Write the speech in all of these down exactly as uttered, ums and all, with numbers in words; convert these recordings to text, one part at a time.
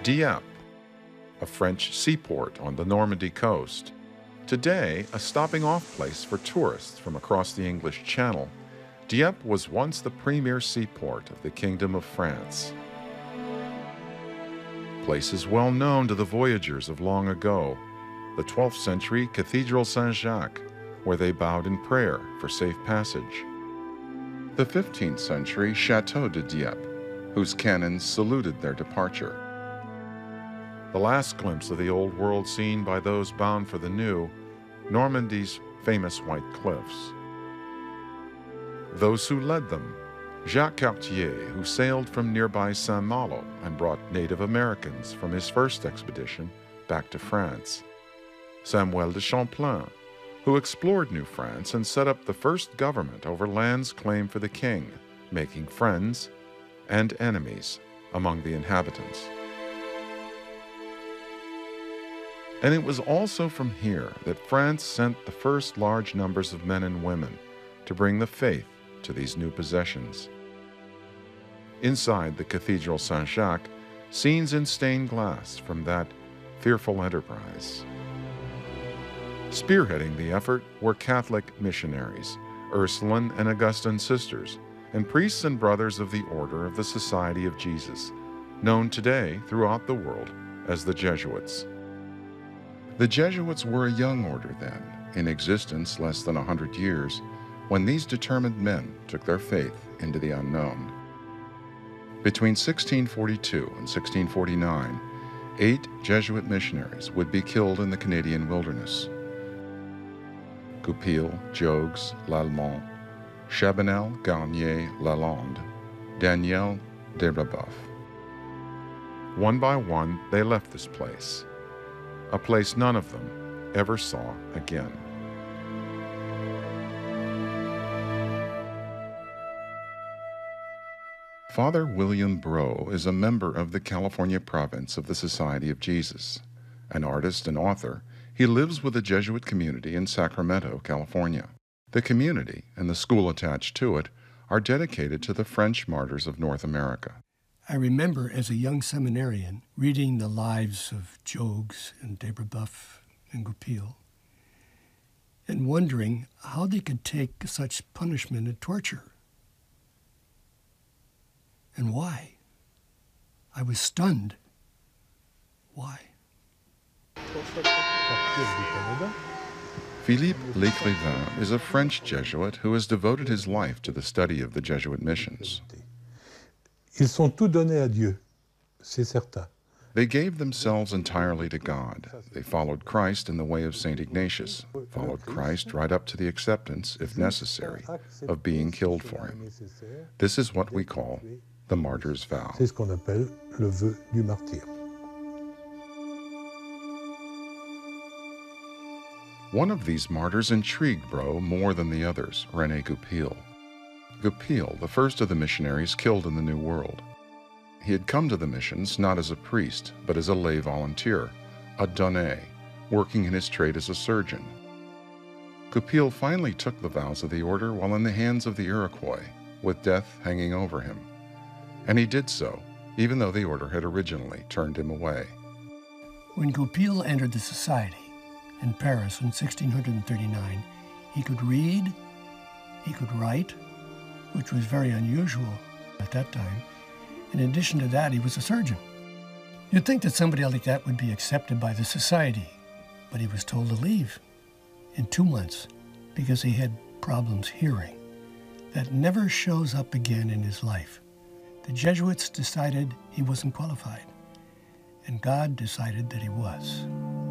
Dieppe, a French seaport on the Normandy coast. Today, a stopping-off place for tourists from across the English Channel, Dieppe was once the premier seaport of the Kingdom of France. Place is well known to the voyagers of long ago, the twelfth century Cathedral Saint-Jacques, where they bowed in prayer for safe passage. The fifteenth century Château de Dieppe, whose cannons saluted their departure. The last glimpse of the old world seen by those bound for the new, Normandy's famous white cliffs. Those who led them, Jacques Cartier, who sailed from nearby Saint-Malo and brought Native Americans from his first expedition back to France. Samuel de Champlain, who explored New France and set up the first government over lands claimed for the king, making friends and enemies among the inhabitants. And it was also from here that France sent the first large numbers of men and women to bring the faith to these new possessions. Inside the Cathedral Saint-Jacques, scenes in stained glass from that fearful enterprise. Spearheading the effort were Catholic missionaries, Ursuline and Augustine sisters, and priests and brothers of the Order of the Society of Jesus, known today throughout the world as the Jesuits. The Jesuits were a young order then, in existence less than a hundred years, when these determined men took their faith into the unknown. Between sixteen forty-two and sixteen forty-nine, eight Jesuit missionaries would be killed in the Canadian wilderness. Goupil, Jogues, Lallemand, Chabanel, Garnier, Lalande, Daniel de Brebeuf. One by one, they left this place, a place none of them ever saw again. Father William Breau is a member of the California province of the Society of Jesus. An artist and author, he lives with a Jesuit community in Sacramento, California. The community and the school attached to it are dedicated to the French martyrs of North America. I remember as a young seminarian reading the lives of Jogues and de Brebeuf and Goupil and wondering how they could take such punishment and torture. And why? I was stunned. Why? Philippe L'Écrivain is a French Jesuit who has devoted his life to the study of the Jesuit missions. Ils sont tout donnés à Dieu, c'est certain. They gave themselves entirely to God. They followed Christ in the way of Saint Ignatius, followed Christ right up to the acceptance, if necessary, of being killed for him. This is what we call the martyr's vow. C'est ce qu'on appelle le vœu du martyr. One of these martyrs intrigued Breau more than the others, René Goupil. Goupil, the first of the missionaries killed in the New World. He had come to the missions not as a priest, but as a lay volunteer, a donné, working in his trade as a surgeon. Goupil finally took the vows of the order while in the hands of the Iroquois, with death hanging over him. And he did so, even though the order had originally turned him away. When Goupil entered the society in Paris in sixteen thirty-nine, he could read, he could write, which was very unusual at that time. In addition to that, he was a surgeon. You'd think that somebody like that would be accepted by the society, but he was told to leave in two months because he had problems hearing. That never shows up again in his life. The Jesuits decided he wasn't qualified, and God decided that he was.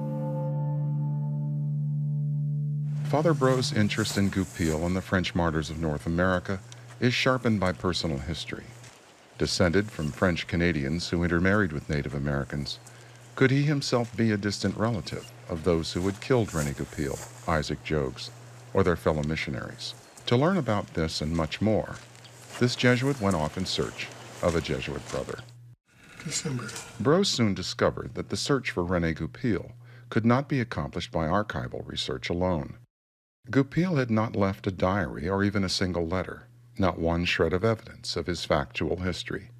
Father Breau's interest in Goupil and the French martyrs of North America is sharpened by personal history. Descended from French Canadians who intermarried with Native Americans, could he himself be a distant relative of those who had killed René Goupil, Isaac Jogues, or their fellow missionaries? To learn about this and much more, this Jesuit went off in search of a Jesuit brother. December. Breau soon discovered that the search for René Goupil could not be accomplished by archival research alone. Goupil had not left a diary or even a single letter, not one shred of evidence of his factual history.